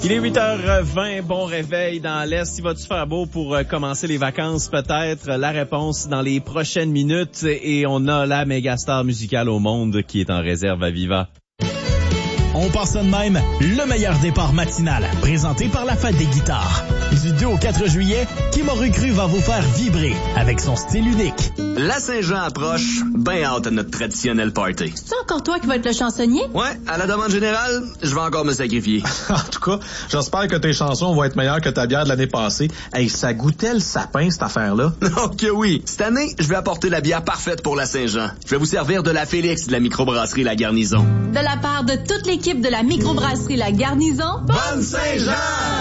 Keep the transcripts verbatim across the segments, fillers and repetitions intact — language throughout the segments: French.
Il est huit heures vingt, bon réveil dans l'Est. Il va-tu faire beau pour commencer les vacances? Peut-être. La réponse dans les prochaines minutes. Et on a la méga star musicale au monde qui est en réserve à Viva. On passe ça de même, le meilleur départ matinal, présenté par la Fête des guitares. Du deux au quatre juillet, Kim Aurait cru va vous faire vibrer avec son style unique. La Saint-Jean approche, ben hâte à notre traditionnel party. C'est encore toi qui vas être le chansonnier? Ouais, à la demande générale, je vais encore me sacrifier. En tout cas, j'espère que tes chansons vont être meilleures que ta bière de l'année passée. Hey, ça goûtait le sapin, cette affaire-là. Oh que oui! Cette année, je vais apporter la bière parfaite pour la Saint-Jean. Je vais vous servir de la Félix de la microbrasserie La Garnison. De la part de toute l'équipe de la microbrasserie La Garnison, bonne Saint-Jean!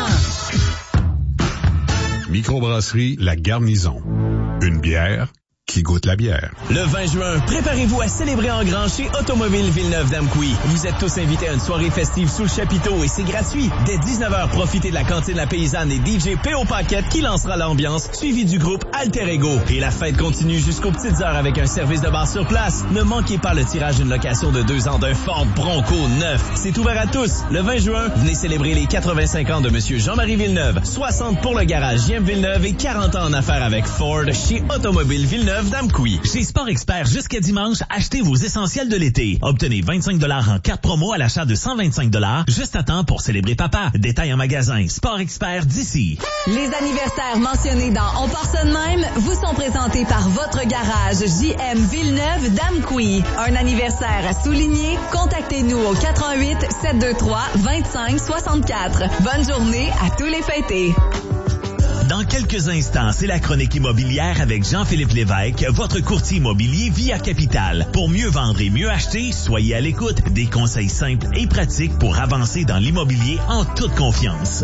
Microbrasserie La Garnison. Une bière qui goûte la bière. Le vingt juin, préparez-vous à célébrer en grand chez Automobile Villeneuve-d'Amqui. Vous êtes tous invités à une soirée festive sous le chapiteau et c'est gratuit. Dès dix-neuf heures, profitez de la cantine La Paysanne et D J P O Paquette qui lancera l'ambiance, suivi du groupe Alter Ego. Et la fête continue jusqu'aux petites heures avec un service de bar sur place. Ne manquez pas le tirage d'une location de deux ans d'un Ford Bronco neuf. C'est ouvert à tous. Le vingt juin, venez célébrer les quatre-vingt-cinq ans de Monsieur Jean-Marie Villeneuve. soixante pour le garage J M Villeneuve et quarante ans en affaires avec Ford chez Automobile Villeneuve d'Amqui. Chez Sport Expert, jusqu'à dimanche, achetez vos essentiels de l'été. Obtenez vingt-cinq dollars en carte promo à l'achat de cent vingt-cinq dollars, juste à temps pour célébrer papa. Détail en magasin. Sport Expert d'ici. Les anniversaires mentionnés dans On part ça de même vous sont présentés par votre garage J M Villeneuve d'Amqui. Un anniversaire à souligner? Contactez-nous au quatre un huit, sept deux trois, deux cinq six quatre. Bonne journée à tous les fêtés. Dans quelques instants, c'est la chronique immobilière avec Jean-Philippe Lévesque, votre courtier immobilier Via Capital. Pour mieux vendre et mieux acheter, soyez à l'écoute. Des conseils simples et pratiques pour avancer dans l'immobilier en toute confiance.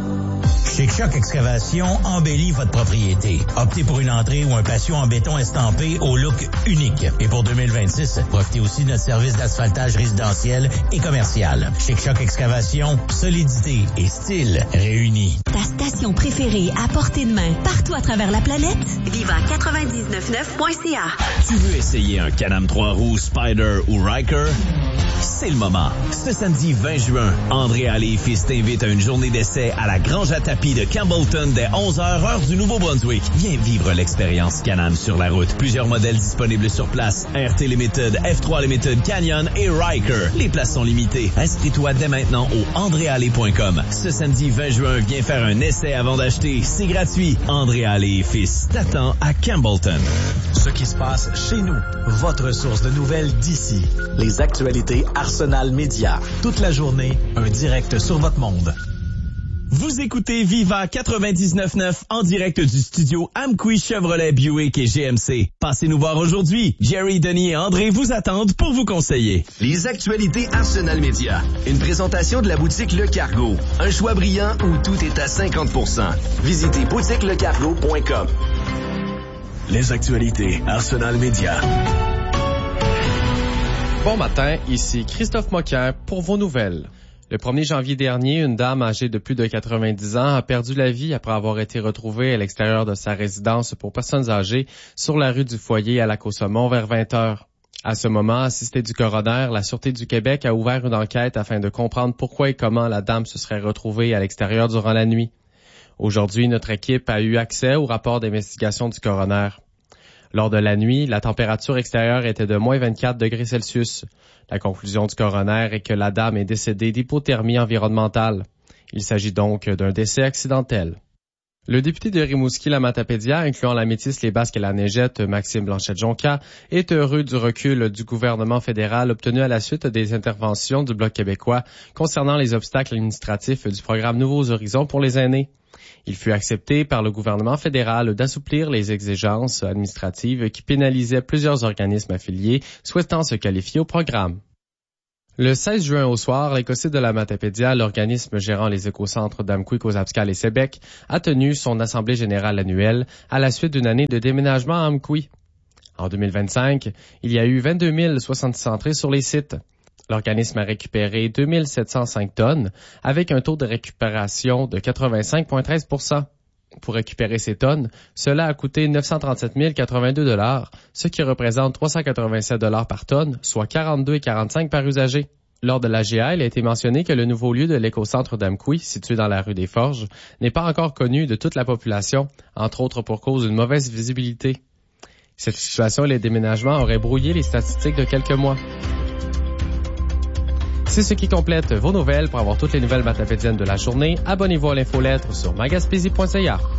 Chic Choc Excavation embellit votre propriété. Optez pour une entrée ou un patio en béton estampé au look unique. Et pour deux mille vingt-six, profitez aussi de notre service d'asphaltage résidentiel et commercial. Chic Choc Excavation, solidité et style réunis. Ta station préférée à portée de main partout à travers la planète? Viva quatre-vingt-dix-neuf neuf point c a. Tu veux essayer un Can-Am trois roues, Spider ou Ryker? C'est le moment. Ce samedi vingt juin, André Allé et Fils t'invite à une journée d'essai à la Grange à tapis de Campbellton dès onze heures, heure du Nouveau-Brunswick. Viens vivre l'expérience Can-Am sur la route. Plusieurs modèles disponibles sur place. R T Limited, F trois Limited, Canyon et Ryker. Les places sont limitées. Inscris-toi dès maintenant au andré allé point com. Ce samedi vingt juin, viens faire un essai avant d'acheter. C'est gratuit. André Allé et Fils t'attend à Campbellton. Ce qui se passe chez nous. Votre source de nouvelles d'ici. Les actualités Arsenal Média. Toute la journée, un direct sur votre monde. Vous écoutez Viva quatre-vingt-dix-neuf neuf en direct du studio Amqui Chevrolet Buick et G M C. Passez nous voir aujourd'hui. Jerry, Denis et André vous attendent pour vous conseiller. Les actualités Arsenal Média. Une présentation de la boutique Le Cargo. Un choix brillant où tout est à cinquante pour cent. Visitez boutique le cargo point com. Les actualités Arsenal Média. Bon matin, ici Christophe Moquin pour vos nouvelles. Le premier janvier dernier, une dame âgée de plus de quatre-vingt-dix ans a perdu la vie après avoir été retrouvée à l'extérieur de sa résidence pour personnes âgées sur la rue du Foyer à Lac-au-Saumon vers vingt heures. À ce moment, assistée du coroner, la Sûreté du Québec a ouvert une enquête afin de comprendre pourquoi et comment la dame se serait retrouvée à l'extérieur durant la nuit. Aujourd'hui, notre équipe a eu accès au rapport d'investigation du coroner. Lors de la nuit, la température extérieure était de moins vingt-quatre degrés Celsius. La conclusion du coroner est que la dame est décédée d'hypothermie environnementale. Il s'agit donc d'un décès accidentel. Le député de Rimouski-la-Matapédia, incluant la Métis, les Basques et la Neigette, Maxime Blanchette-Jonca, est heureux du recul du gouvernement fédéral obtenu à la suite des interventions du Bloc québécois concernant les obstacles administratifs du programme Nouveaux Horizons pour les aînés. Il fut accepté par le gouvernement fédéral d'assouplir les exigences administratives qui pénalisaient plusieurs organismes affiliés souhaitant se qualifier au programme. Le seize juin au soir, l'Écocide de la Matapédia, l'organisme gérant les écocentres d'Amqui, Cozaabscal et Sébec, a tenu son assemblée générale annuelle à la suite d'une année de déménagement à Amqui. En deux mille vingt-cinq, il y a eu vingt-deux mille soixante-six entrées sur les sites. L'organisme a récupéré deux mille sept cent cinq tonnes avec un taux de récupération de quatre-vingt-cinq virgule treize pour cent. Pour récupérer ces tonnes, cela a coûté neuf cent trente-sept mille quatre-vingt-deux dollars, ce qui représente trois cent quatre-vingt-sept dollars par tonne, soit quarante-deux virgule quarante-cinq par usager. Lors de la G A, il a été mentionné que le nouveau lieu de l'écocentre d'Amqui, situé dans la rue des Forges, n'est pas encore connu de toute la population, entre autres pour cause d'une mauvaise visibilité. Cette situation et les déménagements auraient brouillé les statistiques de quelques mois. C'est ce qui complète vos nouvelles. Pour avoir toutes les nouvelles matapédiennes de la journée, abonnez-vous à l'infolettre sur magaspésie point c a.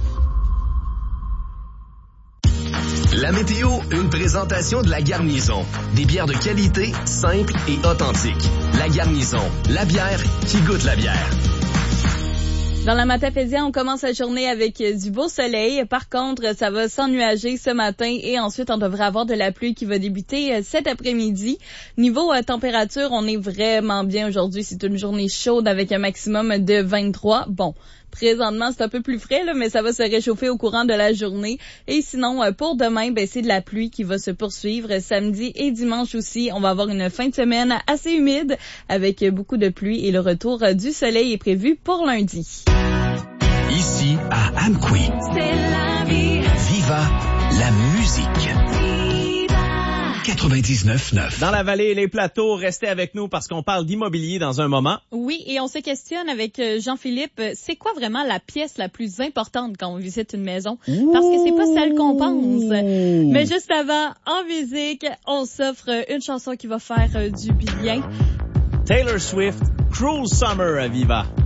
La météo, une présentation de La Garnison. Des bières de qualité, simples et authentiques. La Garnison, la bière qui goûte la bière. Dans la Matapédia, on commence la journée avec du beau soleil. Par contre, ça va s'ennuager ce matin et ensuite, on devrait avoir de la pluie qui va débuter cet après-midi. Niveau euh, température, on est vraiment bien aujourd'hui. C'est une journée chaude avec un maximum de vingt-trois. Bon, présentement, c'est un peu plus frais, là, mais ça va se réchauffer au courant de la journée. Et sinon, euh, pour demain, ben, c'est de la pluie qui va se poursuivre. Samedi et dimanche aussi, on va avoir une fin de semaine assez humide avec beaucoup de pluie et le retour euh, du soleil est prévu pour lundi. Ici, à Amqui. C'est la vie. Viva la musique. quatre-vingt-dix-neuf neuf. Dans la vallée et les plateaux, restez avec nous parce qu'on parle d'immobilier dans un moment. Oui, et on se questionne avec Jean-Philippe, c'est quoi vraiment la pièce la plus importante quand on visite une maison? Parce que c'est pas celle qu'on pense. Mais juste avant, en musique, on s'offre une chanson qui va faire du bien. Taylor Swift, Cruel Summer à Viva.